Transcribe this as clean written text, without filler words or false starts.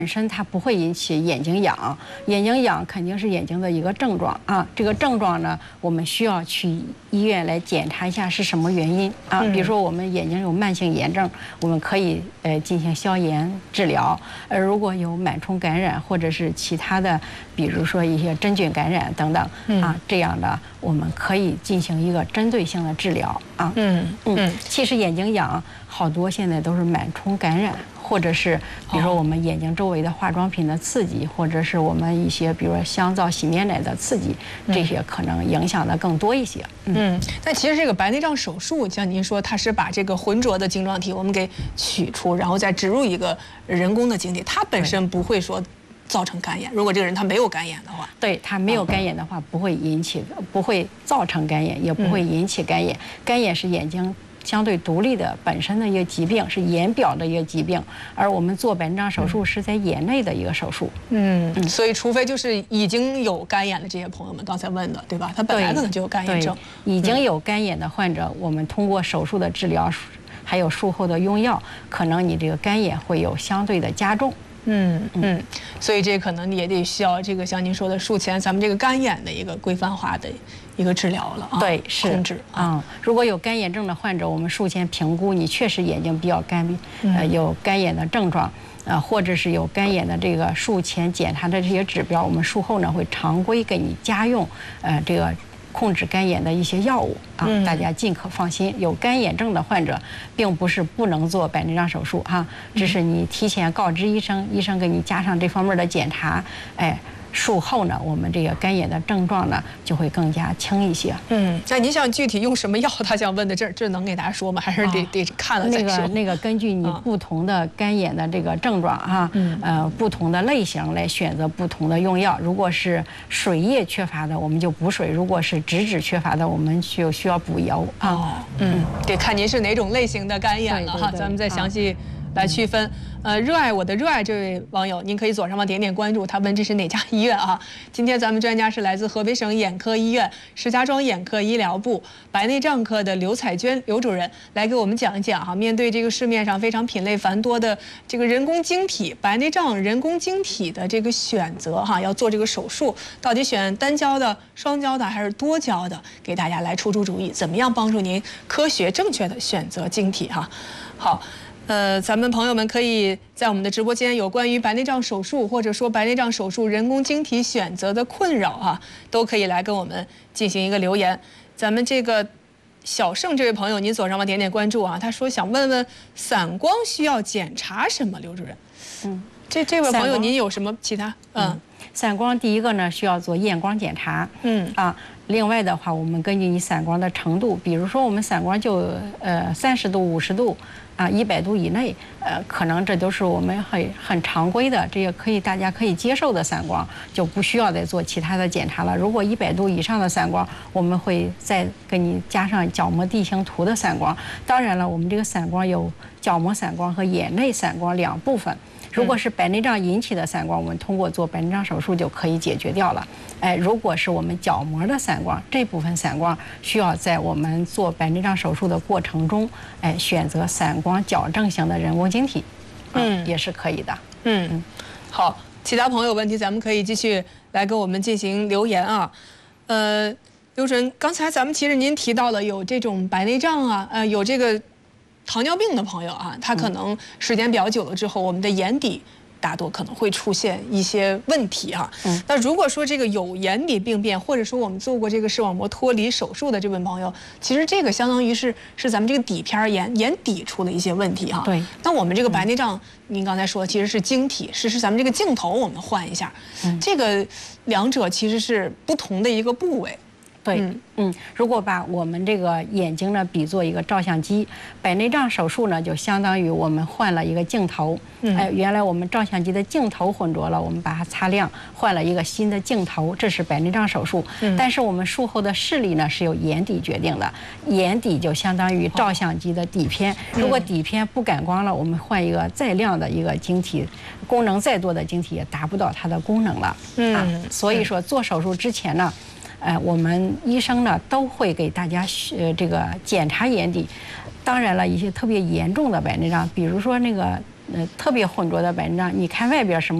本身它不会引起眼睛痒，眼睛痒肯定是眼睛的一个症状啊。这个症状呢，我们需要去医院来检查一下是什么原因啊。比如说我们眼睛有慢性炎症，我们可以进行消炎治疗。如果有螨虫感染或者是其他的，比如说一些真菌感染等等啊，这样的我们可以进行一个针对性的治疗啊。其实眼睛痒好多现在都是螨虫感染。或者是比如说我们眼睛周围的化妆品的刺激，或者是我们一些比如说香皂、洗面奶的刺激，这些可能影响的更多一些。 但其实这个白内障手术，像您说，它是把这个浑浊的晶状体我们给取出，然后再植入一个人工的晶体，它本身不会说造成干眼。如果这个人他没有干眼的话， 对他没有干眼的话，不会造成干眼，也不会引起干眼。干眼是眼睛相对独立的本身的一个疾病，是眼表的一个疾病，而我们做白内障手术是在眼内的一个手术。 所以除非就是已经有干眼的这些朋友们刚才问的，对吧？他本来可能就有干眼症。 已经有干眼的患者，我们通过手术的治疗，还有术后的用药，可能你这个干眼会有相对的加重。 所以这可能也得需要这个像您说的术前咱们这个干眼的一个规范化的一个治疗了啊。 对，是控制啊。如果有干眼症的患者，我们术前评估你确实眼睛比较干，有干眼的症状，或者是有干眼的这个术前检查的这些指标，我们术后呢会常规给你加用这个控制干眼的一些药物啊，大家尽可放心。有干眼症的患者，并不是不能做白内障手术哈，只是你提前告知医生，医生给你加上这方面的检查，术后呢，我们这个干眼的症状呢就会更加轻一些。 那您想具体用什么药？他想问的这能给大家说吗？还是得看了再说？ 那个根据你不同的干眼的这个症状哈，不同的类型来选择不同的用药。如果是水液缺乏的，我们就补水；如果是脂质缺乏的，我们就需要补油啊。 得看您是哪种类型的干眼了哈，咱们再详细来区分。热爱我的热爱这位网友，您可以左上方点点关注。他问这是哪家医院啊？今天咱们专家是来自河北省眼科医院石家庄眼科医疗部白内障科的刘彩娟刘主任来给我们讲一讲哈。面对这个市面上非常品类繁多的这个人工晶体白内障人工晶体的这个选择哈，要做这个手术，到底选单焦的、双焦的还是多焦的？给大家来出主意，怎么样帮助您科学正确的选择晶体哈？好。咱们朋友们可以在我们的直播间有关于白内障手术或者说白内障手术人工晶体选择的困扰啊，都可以来跟我们进行一个留言。咱们这个小盛这位朋友，您左上方点点关注啊，他说想问问散光需要检查什么？刘主任，这位朋友您有什么其他？ 散光第一个呢需要做验光检查，另外的话，我们根据你散光的程度，比如说我们散光就30度、50度啊，100度以内，可能这都是我们很常规的，这个大家可以接受的散光，就不需要再做其他的检查了。如果100度以上的散光，我们会再给你加上角膜地形图的散光。当然了，我们这个散光有角膜散光和眼内散光两部分。如果是白内障引起的散光，我们通过做白内障手术就可以解决掉了。如果是我们角膜的散光，这部分散光需要在我们做白内障手术的过程中，选择散光矫正型的人工晶体，也是可以的。 好，其他朋友问题咱们可以继续来跟我们进行留言啊。刘主任，刚才咱们其实您提到了有这种白内障啊，有这个糖尿病的朋友啊，他可能时间比较久了之后，我们的眼底大多可能会出现一些问题哈。那如果说这个有眼底病变，或者说我们做过这个视网膜脱离手术的这位朋友，其实这个相当于是咱们这个底片眼底出了一些问题哈。 对。 那我们这个白内障，您刚才说其实是晶体，是咱们这个镜头我们换一下，这个两者其实是不同的一个部位。 对，如果把我们这个眼睛呢比作一个照相机，白内障手术呢就相当于我们换了一个镜头。原来我们照相机的镜头浑浊了，我们把它擦亮，换了一个新的镜头，这是白内障手术。但是我们术后的视力呢是由眼底决定的，眼底就相当于照相机的底片。如果底片不感光了，我们换一个再亮的一个晶体，功能再多的晶体也达不到它的功能了。所以说做手术之前呢，我们医生呢都会给大家这个检查眼底。当然了，一些特别严重的白内障，比如说那个特别浑浊的白内障，你看外边什么